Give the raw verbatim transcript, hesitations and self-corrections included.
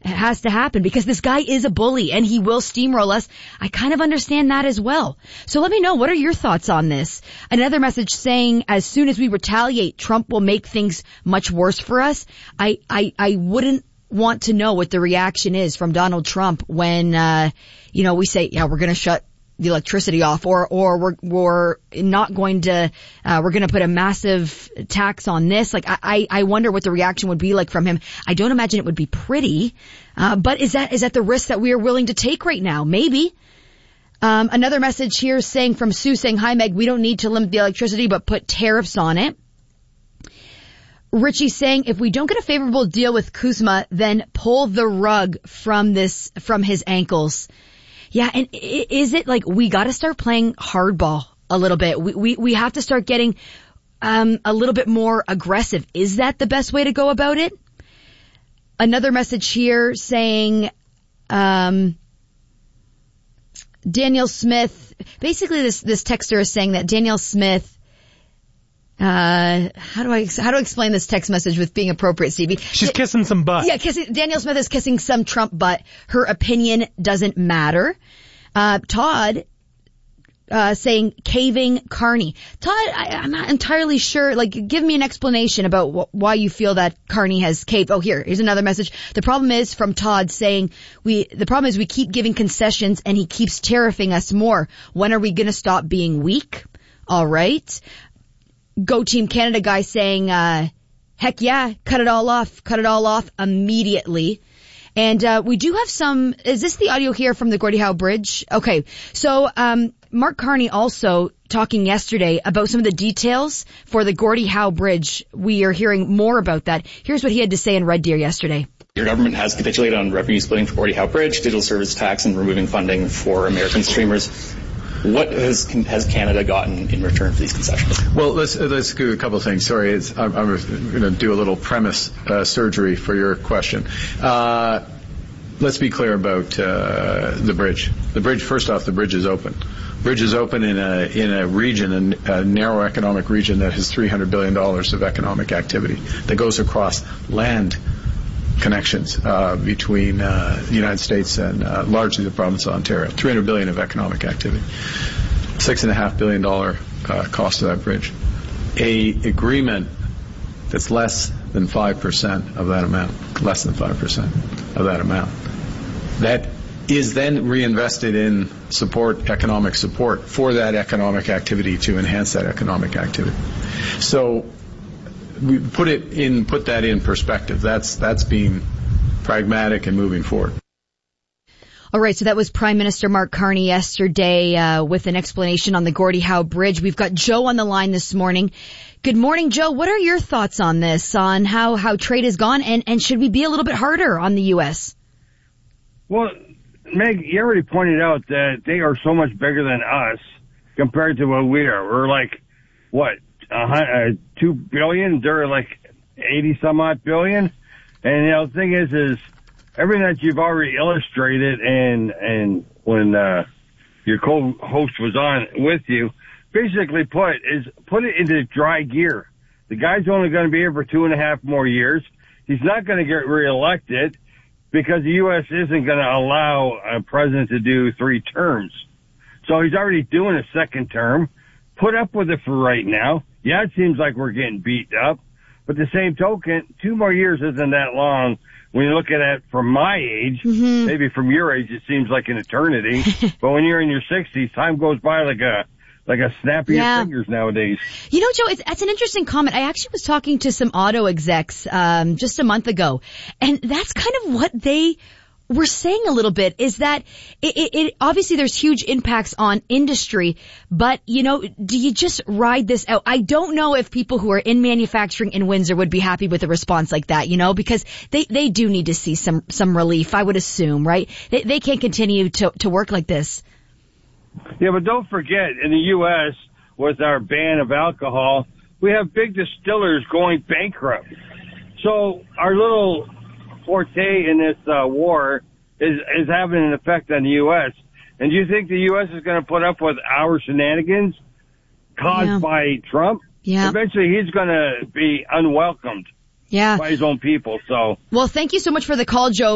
has to happen because this guy is a bully and he will steamroll us. I kind of understand that as well. So let me know, what are your thoughts on this? Another message saying as soon as we retaliate, Trump will make things much worse for us. I, I, I wouldn't want to know what the reaction is from Donald Trump when, uh, you know, we say, yeah, we're going to shut the electricity off, or, or we're, we're not going to, uh, we're going to put a massive tax on this. Like, I, I wonder what the reaction would be like from him. I don't imagine it would be pretty. Uh, but is that, is that the risk that we are willing to take right now? Maybe. Um, another message here saying from Sue saying, hi Meg, we don't need to limit the electricity, but put tariffs on it. Richie saying, if we don't get a favorable deal with Kuzma, then pull the rug from this, from his ankles. Yeah, and is it like we got to start playing hardball a little bit? We we we have to start getting um a little bit more aggressive. Is that the best way to go about it? Another message here saying um Daniel Smith, basically this this texter is saying that Daniel Smith Uh, how do I, how do I explain this text message with being appropriate, Stevie? She's kissing some butt. Yeah, kissing, Daniel Smith is kissing some Trump butt. Her opinion doesn't matter. Uh, Todd, uh, saying caving Carney. Todd, I, I'm not entirely sure, like, give me an explanation about wh- why you feel that Carney has caved. Oh, here, here's another message. The problem is from Todd saying we, the problem is we keep giving concessions and he keeps tariffing us more. When are we gonna stop being weak? All right. Go Team Canada guy saying, uh, heck yeah, cut it all off, cut it all off immediately. And, uh, we do have some, is this the audio here from the Gordie Howe Bridge? Okay. So, um, Mark Carney also talking yesterday about some of the details for the Gordie Howe Bridge. We are hearing more about that. Here's what he had to say in Red Deer yesterday. Your government has capitulated on revenue splitting for Gordie Howe Bridge, digital service tax, and removing funding for American streamers. What has has Canada gotten in return for these concessions? Well, let's let's do a couple of things. Sorry, it's, I'm, I'm going to do a little premise uh, surgery for your question. Uh, let's be clear about uh, the bridge. The bridge. First off, the bridge is open. Bridge is open in a in a region, a, a narrow economic region that has three hundred billion dollars of economic activity that goes across land connections uh, between uh, the United States and uh, largely the province of Ontario. three hundred billion dollars of economic activity. Six and a half billion dollar uh, cost of that bridge. A agreement that's less than five percent of that amount, less than five percent of that amount. That is then reinvested in support, economic support for that economic activity to enhance that economic activity. So we put it in, put that in perspective. That's, that's being pragmatic and moving forward. All right, so that was Prime Minister Mark Carney yesterday uh, with an explanation on the Gordie Howe Bridge. We've got Joe on the line this morning. Good morning, Joe. What are your thoughts on this, on how, how trade has gone, and, and should we be a little bit harder on the U S? Well, Meg, you already pointed out that they are so much bigger than us compared to what we are. We're like, what, uh, two billion? They're like eighty some odd billion. And you know, the thing is, is everything that you've already illustrated and, and when, uh, your co-host was on with you, basically put is put it into dry gear. The guy's only going to be here for two and a half more years. He's not going to get reelected because the U S isn't going to allow a president to do three terms. So he's already doing a second term. Put up with it for right now. Yeah, it seems like we're getting beat up. But the same token, two more years isn't that long. When you look at it from my age, mm-hmm. maybe from your age, it seems like an eternity. But when you're in your sixties, time goes by like a like a snap of yeah. your fingers nowadays. You know, Joe, it's, that's an interesting comment. I actually was talking to some auto execs um, just a month ago, and that's kind of what they were saying a little bit, is that it, it, it obviously there's huge impacts on industry, but, you know, do you just ride this out? I don't know if people who are in manufacturing in Windsor would be happy with a response like that, you know, because they, they do need to see some, some relief, I would assume, right? They, they can't continue to, to work like this. Yeah, but don't forget, in the U S, with our ban of alcohol, we have big distillers going bankrupt. So our little forte in this uh, war is is having an effect on the U S. And do you think the U S is going to put up with our shenanigans caused yeah. by Trump? Yeah. Eventually, he's going to be unwelcomed yeah. by his own people. So, well, thank you so much for the call, Joe.